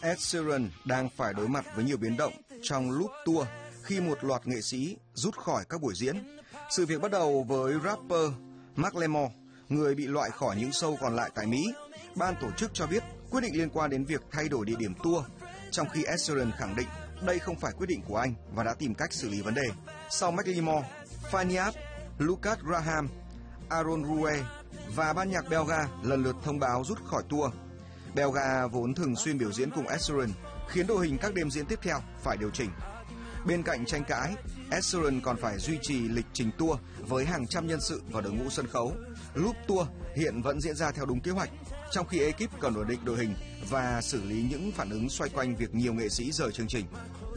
Ed Sheeran đang phải đối mặt với nhiều biến động trong loop tour khi một loạt nghệ sĩ rút khỏi các buổi diễn. Sự việc bắt đầu với rapper Macklemore, người bị loại khỏi những show còn lại tại Mỹ. Ban tổ chức cho biết quyết định liên quan đến việc thay đổi địa điểm tour, trong khi Ed Sheeran khẳng định đây không phải quyết định của anh và đã tìm cách xử lý vấn đề. Sau Macklemore, Finneas, Lucas Graham, Aaron Rue và ban nhạc Belga lần lượt thông báo rút khỏi tour. Belga vốn thường xuyên biểu diễn cùng Ed Sheeran, khiến đội hình các đêm diễn tiếp theo phải điều chỉnh. Bên cạnh tranh cãi, Ed Sheeran còn phải duy trì lịch trình tour với hàng trăm nhân sự và đội ngũ sân khấu. Loop tour hiện vẫn diễn ra theo đúng kế hoạch, trong khi ekip cần ổn định đội hình và xử lý những phản ứng xoay quanh việc nhiều nghệ sĩ rời chương trình.